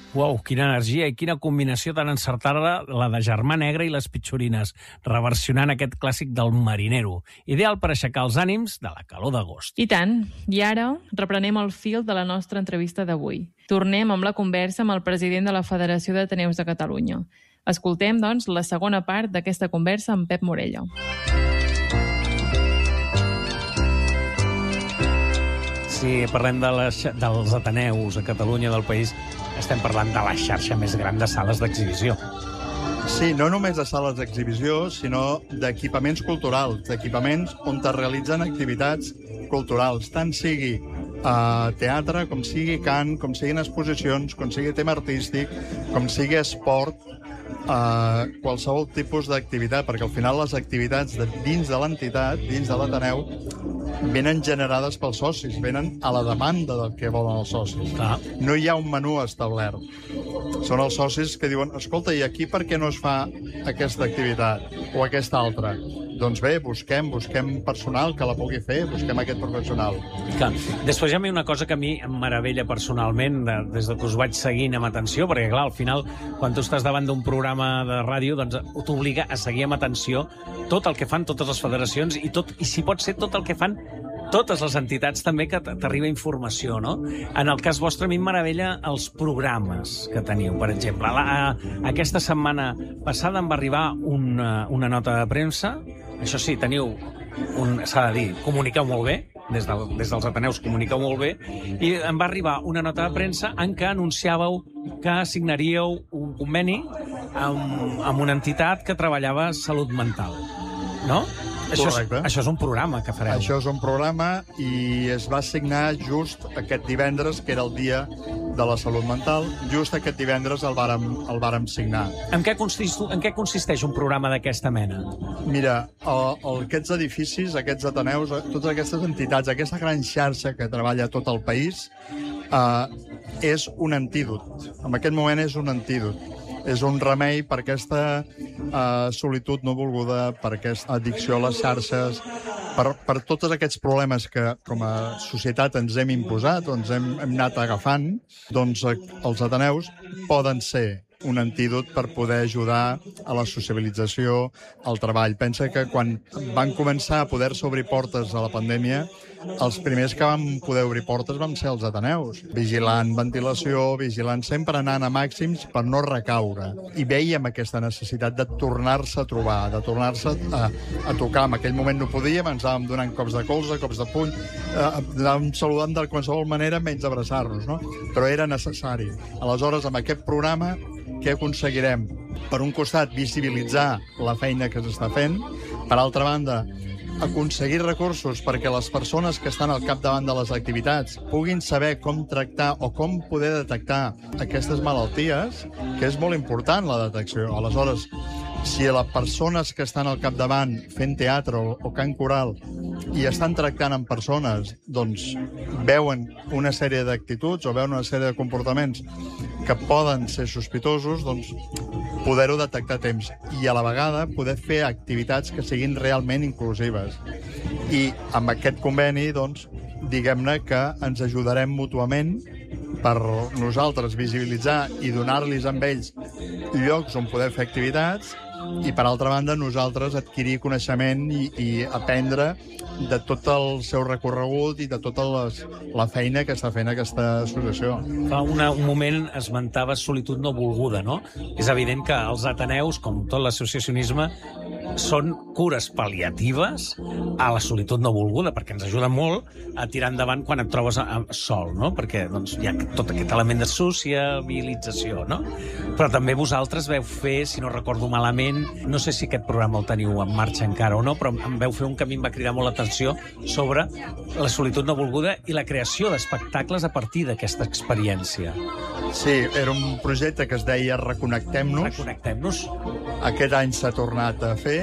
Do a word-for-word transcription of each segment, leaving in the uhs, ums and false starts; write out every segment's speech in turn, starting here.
Uau, quina energia i quina combinació tan encertada la de Germà Negre i les Pitxorines, reversionant aquest clàssic del marinero, ideal per aixecar els ànims de la calor d'agost. I tant. I ara reprenem el fil de la nostra entrevista d'avui. Tornem amb la conversa amb el president de la Federació d'Ateneus de Catalunya. Escoltem, doncs, la segona part d'aquesta conversa amb Pep Morella. Si parlem de les, dels Ateneus a Catalunya, del país, estem parlant de la xarxa més gran de sales d'exhibició. Sí, no només de sales d'exhibició, sinó d'equipaments culturals, d'equipaments on es realitzen activitats culturals, tant sigui uh, teatre, com sigui cant, com siguin exposicions, com sigui tema artístic, com sigui esport, uh, qualsevol tipus d'activitat, perquè al final les activitats de dins de l'entitat, dins de l'Ateneu, venen generades pels socis, venen a la demanda del que volen els socis. Clar. No hi ha un menú establert. Són els socis que diuen, escolta, i aquí per què no es fa aquesta activitat o aquesta altra? Doncs bé, busquem, busquem personal que la pugui fer, busquem aquest professional. Clar. Després hi ha una cosa que a mi em meravella personalment, de, des de que us vaig seguint amb atenció, perquè clar, al final, quan tu estàs davant d'un programa de ràdio, doncs t'obliga a seguir amb atenció tot el que fan totes les federacions i, tot, i si pot ser tot el que fan totes les entitats també que t'arriba informació, no? En el cas vostre, a mi em meravella els programes que teniu. Per exemple, la, aquesta setmana passada em va arribar una, una nota de premsa. Això sí, teniu, s'ha de dir, comuniqueu molt bé, des, del, des dels Ateneus comuniqueu molt bé, i em va arribar una nota de premsa en què anunciàveu que signaríeu un conveni amb, amb una entitat que treballava salut mental, no? Això és, això és un programa que fareu. Això és un programa i es va signar just aquest divendres, que era el dia de la salut mental. Just aquest divendres el vàrem, el vàrem signar. En què, consisteix, en què consisteix un programa d'aquesta mena? Mira, el, el, aquests edificis, aquests Ateneus, totes aquestes entitats, aquesta gran xarxa que treballa a tot el país, eh, és un antídot. En aquest moment és un antídot. És un remei per aquesta uh, solitud no volguda, per aquesta addicció a les xarxes, per, per tots aquests problemes que com a societat ens hem imposat o ens hem, hem anat agafant, doncs els Ateneus poden ser un antídot per poder ajudar a la socialització, al treball. Pensa que quan van començar a poder-se obrir portes a la pandèmia, els primers que van poder obrir portes van ser els Ateneus, vigilant ventilació, vigilant sempre anant a màxims per no recaure. I veiem aquesta necessitat de tornar-se a trobar, de tornar-se a, a tocar. En aquell moment no podíem, ens anàvem donant cops de colze, cops de puny, eh, anàvem saludant de qualsevol manera menys abraçar-nos, no? Però era necessari. Aleshores, amb aquest programa, què aconseguirem? Per un costat, visibilitzar la feina que s'està fent. Per altra banda, aconseguir recursos perquè les persones que estan al capdavant de les activitats puguin saber com tractar o com poder detectar aquestes malalties, que és molt important, la detecció. Aleshores, si les persones que estan al capdavant fent teatre o, o cant coral i estan tractant amb persones, doncs veuen una sèrie d'actituds o veuen una sèrie de comportaments que poden ser sospitosos, doncs poder-ho detectar a temps i a la vegada poder fer activitats que siguin realment inclusives. I amb aquest conveni, doncs, diguem-ne que ens ajudarem mútuament per nosaltres visibilitzar i donar-los amb ells llocs on poder fer activitats i, per altra banda, nosaltres adquirir coneixement i, i aprendre de tot el seu recorregut i de tota les, la feina que està fent aquesta associació. Fa una, un moment esmentava solitud no volguda, no? És evident que els Ateneus, com tot l'associacionisme, són cures pal·liatives a la solitud no volguda, perquè ens ajuda molt a tirar endavant quan et trobes a, a, sol, no? Perquè doncs, hi ha tot aquest element de sociabilització, no? Però també vosaltres veu fer, si no recordo malament, no sé si aquest programa el teniu en marxa encara o no, però em veu fer un que a mi em va cridar molt l'atenció sobre la solitud no volguda i la creació d'espectacles a partir d'aquesta experiència. Sí, era un projecte que es deia Reconnectem-nos. Reconnectem-nos. Aquest any s'ha tornat a fer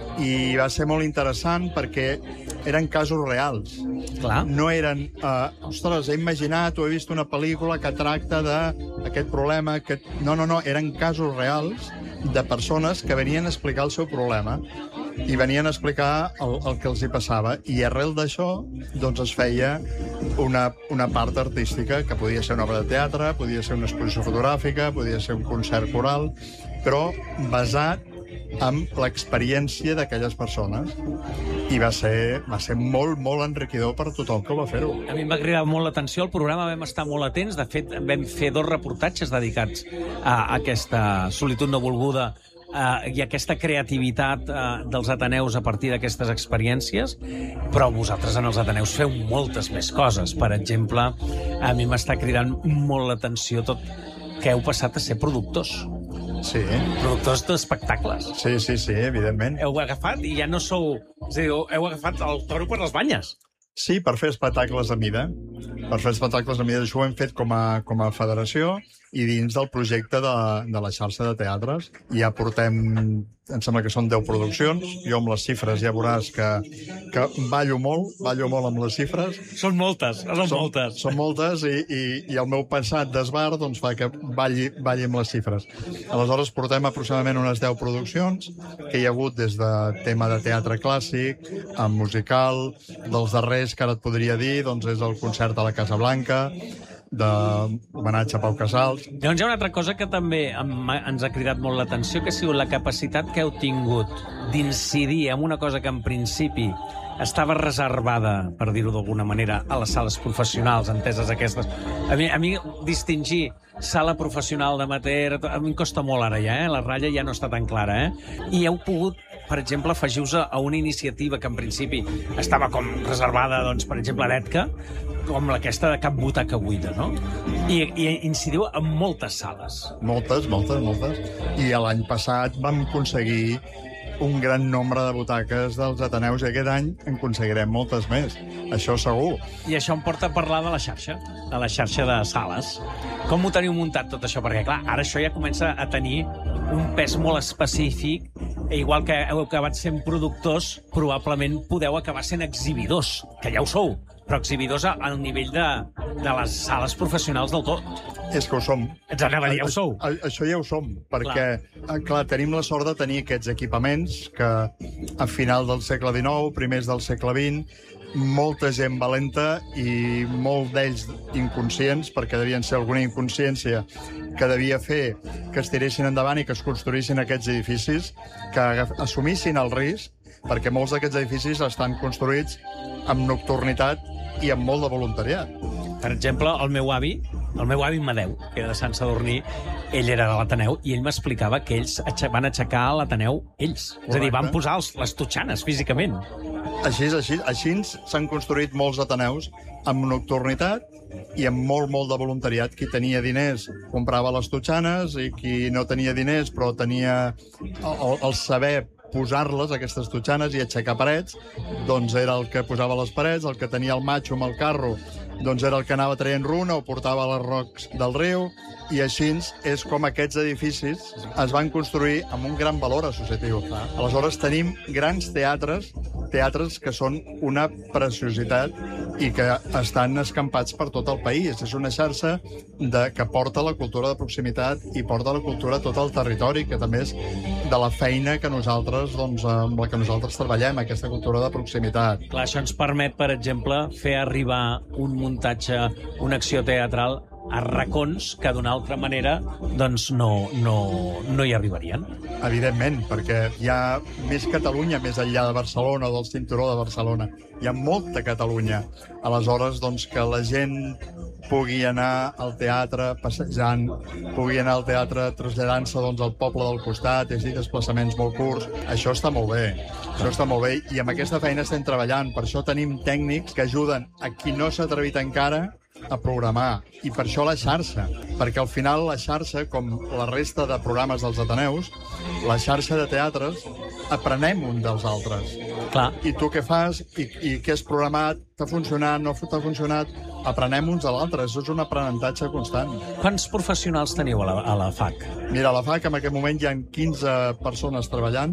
i va ser molt interessant perquè eren casos reals. Clar. No eren, uh, ostres, he imaginat o he vist una pel·lícula que tracta d'aquest problema. Aquest... No, no, no, eren casos reals de persones que venien a explicar el seu problema. i venien a explicar el, el que els hi passava. I arrel d'això doncs es feia una, una part artística, que podia ser una obra de teatre, podia ser una exposició fotogràfica, podia ser un concert coral, però basat en l'experiència d'aquelles persones. I va ser, va ser molt, molt enriquidor per tothom que ho va fer-ho. A mi em va cridar molt l'atenció al programa, vam estar molt atents. De fet, vam fer dos reportatges dedicats a aquesta solitud no volguda eh, i aquesta creativitat eh, dels ateneus a partir d'aquestes experiències, però vosaltres en els ateneus feu moltes més coses. Per exemple, a mi m'està cridant molt l'atenció tot que heu passat a ser productors. Sí. Productors d'espectacles. Sí, sí, sí, evidentment. Heu agafat i ja no sou... És a dir, heu agafat el toro per les banyes. Sí, per fer espectacles a mida. Per fer espectacles a mida. Això ho hem fet com a, com a federació i dins del projecte de, de la xarxa de teatres. Ja portem, em sembla que són deu produccions. Jo amb les xifres ja veuràs que, que ballo molt, ballo molt amb les xifres. Són moltes, són, són moltes. Són moltes i, i, i el meu passat d'esbar doncs, fa que balli, balli amb les xifres. Aleshores portem aproximadament unes deu produccions que hi ha hagut des de tema de teatre clàssic, a musical, dels darrers que ara et podria dir, doncs és el concert a la Casa Blanca, d'homenatge a Pau Casals. Llavors hi ha una altra cosa que també ens ha cridat molt l'atenció, que ha sigut la capacitat que heu tingut d'incidir en una cosa que en principi estava reservada, per dir-ho d'alguna manera, a les sales professionals, enteses aquestes. A mi, a mi distingir sala professional d'amateur, a mi em costa molt ara ja, eh? La ratlla ja no està tan clara, eh? I heu pogut, per exemple, afegir-vos a una iniciativa que en principi estava com reservada, doncs, per exemple, a l'Edca, com aquesta de Cap Butaca Buida, no? I, i incidiu en moltes sales. Moltes, moltes, moltes. I l'any passat vam aconseguir un gran nombre de butaques dels ateneus i aquest any en aconseguirem moltes més. Això segur. I això em porta a parlar de la xarxa, de la xarxa de sales. Com ho teniu muntat tot això? Perquè, clar, ara això ja comença a tenir un pes molt específic. Igual que heu acabat sent productors, probablement podeu acabar sent exhibidors, que ja ho sou, però exhibidors al nivell de, de les sales professionals del tot. És que ho som. Ets anava a dir, ja ho sou. A, a, això ja ho som, perquè, clar. clar, tenim la sort de tenir aquests equipaments que a final del segle dinou, primers del segle vint, molta gent valenta i molt d'ells inconscients, perquè devien ser alguna inconsciència que devia fer que es tiressin endavant i que es construïssin aquests edificis, que assumissin el risc, perquè molts d'aquests edificis estan construïts amb nocturnitat i amb molt de voluntariat. Per exemple, el meu avi, el meu avi Amadeu, que era de Sant Sadurní, ell era de l'Ateneu, i ell m'explicava que ells van aixecar l'Ateneu ells. Correcte. És a dir, van posar els, les totxanes físicament. Així, així, així s'han construït molts ateneus amb nocturnitat i amb molt, molt de voluntariat. Qui tenia diners comprava les totxanes i qui no tenia diners però tenia el, el saber posar-les, aquestes totxanes, i aixecar parets, doncs era el que posava les parets, el que tenia el matxo amb el carro, doncs era el que anava traient runa o portava les rocs del riu, i així és com aquests edificis es van construir amb un gran valor associatiu. Aleshores tenim grans teatres, teatres que són una preciositat i que estan escampats per tot el país. És una xarxa de, que porta la cultura de proximitat i porta la cultura a tot el territori, que també és de la feina que nosaltres, doncs, amb la que nosaltres treballem, aquesta cultura de proximitat. Clar, això ens permet, per exemple, fer arribar un muntatge, una acció teatral a racons que d'una altra manera doncs no, no, no hi arribarien. Evidentment, perquè hi ha més Catalunya més enllà de Barcelona o del cinturó de Barcelona. Hi ha molta Catalunya. Aleshores, doncs, que la gent pugui anar al teatre passejant, pugui anar al teatre traslladant-se doncs, al poble del costat, és a dir, desplaçaments molt curts. Això està molt bé. Això està molt bé i amb aquesta feina estem treballant. Per això tenim tècnics que ajuden a qui no s'ha atrevit encara a programar. I per això la xarxa, perquè al final la xarxa, com la resta de programes dels ateneus, la xarxa de teatres, aprenem un dels altres. Clar. I tu què fas? I, i què has programat? T'ha funcionat? No t'ha funcionat? Aprenem uns a l'altre. Això és un aprenentatge constant. Quants professionals teniu a la, a la F A C? Mira, a la F A C en aquest moment hi ha quinze persones treballant.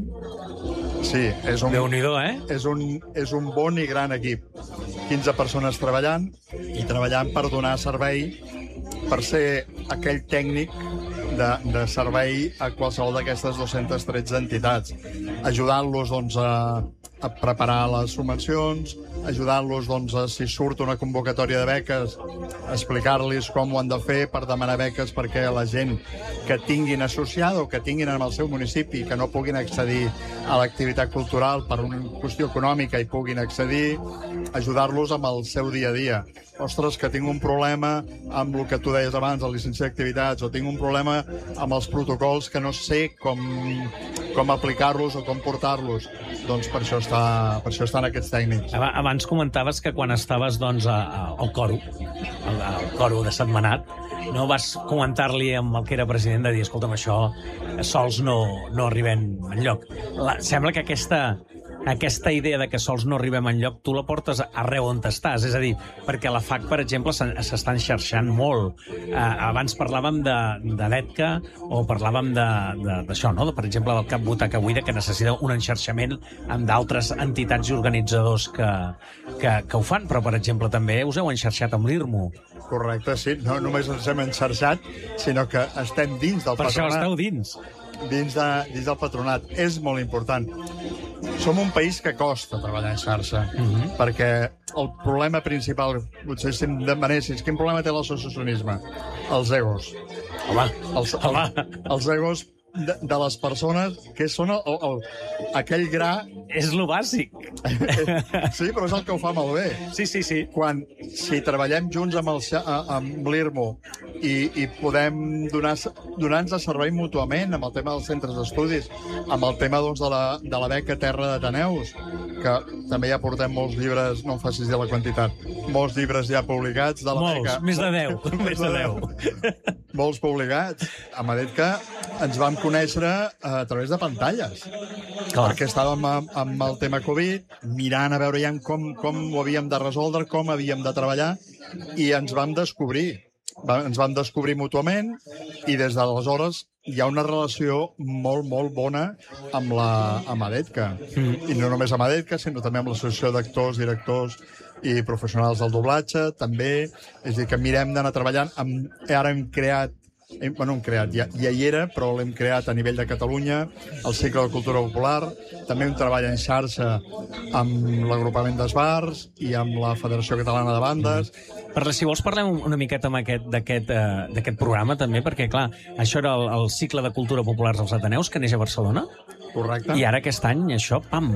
Sí, és un, Déu-n'hi-do, eh? És un, és un bon i gran equip. quinze persones treballant i treballant per donar servei per ser aquell tècnic de, de servei a qualsevol d'aquestes dues-centes tretze entitats, ajudant-los doncs, a, a preparar les subvencions, ajudant-los, doncs, a, si surt una convocatòria de beques, explicar-los com ho han de fer per demanar beques perquè la gent que tinguin associada o que tinguin en el seu municipi que no puguin accedir a l'activitat cultural per una qüestió econòmica i puguin accedir, ajudar-los amb el seu dia a dia. Ostres, que tinc un problema amb el que tu deies abans, el licenciat d'activitats, o tinc un problema amb els protocols que no sé com, com aplicar-los o com portar-los. Doncs per això, està, per això estan aquests tècnics. Abans comentaves que quan estaves doncs, a, a, al coro, al, al coro de Sentmenat, no vas comentar-li amb el que era president de dir, escolta'm, això sols no, no arribem enlloc. La, sembla que aquesta... Aquesta idea de que sols no arribem enlloc, tu la portes arreu on estàs. És a dir, perquè la F A C, per exemple, s'està enxarxant molt. Eh, abans parlàvem de, de l'E D C A o parlàvem d'això, no? De, per exemple, del Cap Butaca Buida, que necessita un enxarxament amb d'altres entitats i organitzadors que, que, que ho fan. Però, per exemple, també us heu enxarxat amb l'I R M U. Correcte, sí. No només ens hem enxarxat, sinó que estem dins del per patronat. Per això esteu dins. Dins, de, dins del patronat. És molt important. Som un país que costa treballar en xarxa, uh-huh. perquè el problema principal, potser si em demanessis, quin problema té l'associacionisme? Els egos. Home, els, home. Els egos de, de les persones que són el, el, aquell gra... És lo bàsic. Sí, però és el que ho fa malbé. Sí, sí, sí. Quan, si treballem junts amb, el, amb l'I R M U i, i podem donar-nos donar a servei mútuament amb el tema dels centres d'estudis, amb el tema doncs, de, la, de la beca Terra d'Ateneus, que també ja portem molts llibres, no em facis dir la quantitat, molts llibres ja publicats de la molts, beca. Més de deu, més de deu. Molts publicats. A Madedca ens vam conèixer a través de pantalles. Clar. Perquè estàvem amb, amb el tema Covid, mirant a veure ja com, com ho havíem de resoldre, com havíem de treballar, i ens vam descobrir. Va, ens vam descobrir mútuament, i des d'aleshores hi ha una relació molt, molt bona amb la amb Madedca. Mm. I no només amb Madedca, sinó també amb l'Associació d'Actors, Directors i Professionals del Doblatge, també. És a dir, que mirem d'anar treballant. Amb, ara hem creat Hem, bueno, hem creat, ja, ja hi era, però l'hem creat a nivell de Catalunya, el cicle de cultura popular, també un treball en xarxa amb l'agrupament d'esbars i amb la Federació Catalana de Bandes. Parla, si vols parlem una miqueta d'aquest uh, programa també, perquè clar, això era el, el cicle de cultura popular dels Ateneus que neix a Barcelona. Correcte. I ara aquest any això, pam!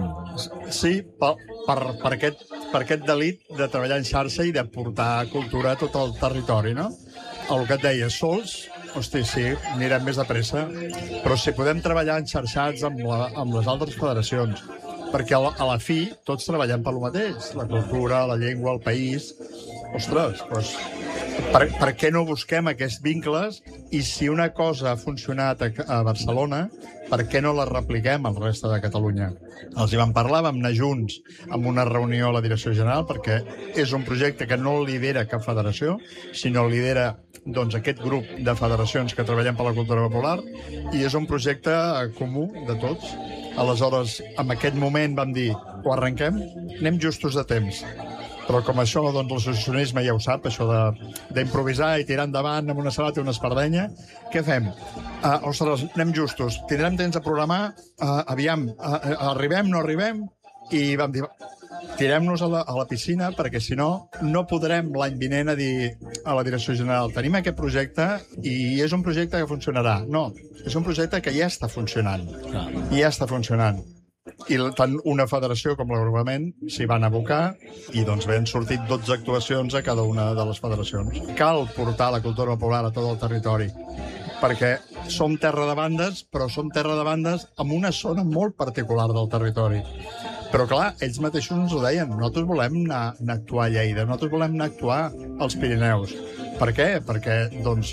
Sí, per, per, per, aquest, per aquest delit de treballar en xarxa i de portar cultura a tot el territori, no? El que et deia, sols, hosti, sí, anirem més de pressa, però si podem treballar enxarxats amb, la, amb les altres federacions, perquè a la, a la fi tots treballem per lo mateix, la cultura, la llengua, el país. Ostres, doncs, per, per què no busquem aquests vincles? I si una cosa ha funcionat a, a Barcelona, per què no la repliquem al reste de Catalunya? Els hi vam parlar, vam anar junts amb una reunió a la Direcció General, perquè és un projecte que no lidera cap federació, sinó lidera doncs, aquest grup de federacions que treballem per la cultura popular, i és un projecte comú de tots. Aleshores, en aquest moment vam dir, ho arrenquem, anem justos de temps. Però com això, doncs, l'associacionisme ja ho sap, això d'improvisar i tirar endavant amb una sabata i una espardenya, què fem? Uh, ostres, anem justos, tindrem temps de programar, uh, aviam, uh, arribem, no arribem, i vam dir, tirem-nos a, la, a la piscina, perquè si no, no podrem l'any vinent a dir a la Direcció General, tenim aquest projecte i és un projecte que funcionarà. No, és un projecte que ja està funcionant. Ja està funcionant. I tant una federació com l'agrupament s'hi van abocar i doncs bé, han sortit dotze actuacions a cada una de les federacions. Cal portar la cultura popular a tot el territori, perquè som terra de bandes, però som terra de bandes amb una zona molt particular del territori. Però clar, ells mateixos ens ho deien, nosaltres volem anar, anar a actuar a Lleida, nosaltres volem anar a actuar als Pirineus. Per què? Perquè, doncs,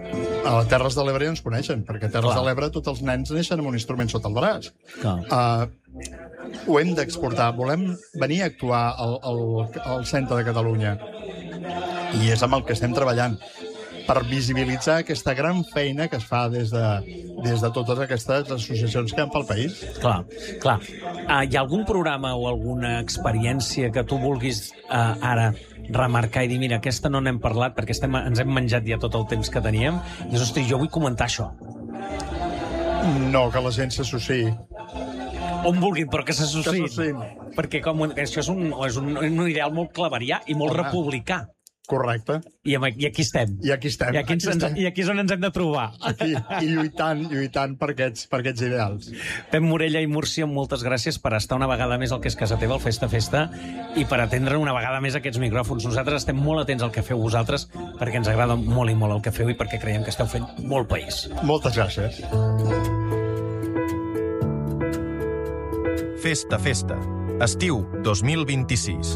a les Terres de l'Ebre ja ens coneixen, perquè a Terres Clar. de l'Ebre tots els nens neixen amb un instrument sota el braç. Uh, ho hem d'exportar, volem venir a actuar al, al, al centre de Catalunya. I és amb el que estem treballant, per visibilitzar aquesta gran feina que es fa des de, des de totes aquestes associacions que hi ha pel país. Clar, clar. Uh, hi ha algun programa o alguna experiència que tu vulguis uh, ara remarcar i dir, mira, aquesta no n'hem parlat perquè estem, ens hem menjat ja tot el temps que teníem, i és, hosti, jo vull comentar això. No, que la gent s'associï. On vulguin, però que s'associïn. Que s'associïn. Perquè com, això és un, és un, un ideal molt claverià i molt Home. republicà. Correcte. I, amb, I aquí estem. I aquí estem. I aquí, aquí ens, estem. I aquí és on ens hem de trobar. Aquí, i lluitant, lluitant per aquests, per aquests ideals. Pep Morella i Múrcia, moltes gràcies per estar una vegada més al que és casa teva, al Festa Festa, i per atendre una vegada més aquests micròfons. Nosaltres estem molt atents al que feu vosaltres, perquè ens agrada molt i molt el que feu i perquè creiem que esteu fent molt país. Moltes gràcies. Festa Festa. Estiu dos mil vint-i-sis.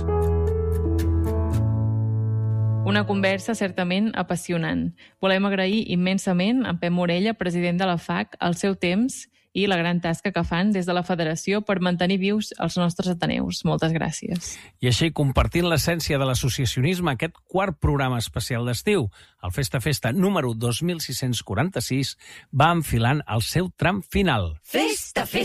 Una conversa certament apassionant. Volem agrair immensament a Pep Morella, president de la F A C, el seu temps i la gran tasca que fan des de la Federació per mantenir vius els nostres ateneus. Moltes gràcies. I així, compartint l'essència de l'associacionisme, aquest quart programa especial d'estiu, el Festa Festa número dos mil sis-cents quaranta-sis, va enfilant el seu tram final. Festa Festa.